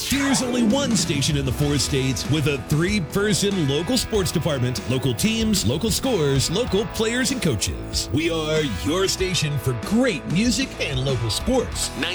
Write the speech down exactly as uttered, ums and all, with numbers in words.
There's only one station in the four states with a three-person local sports department, local teams, local scores, local players and coaches. We are your station for great music and local sports.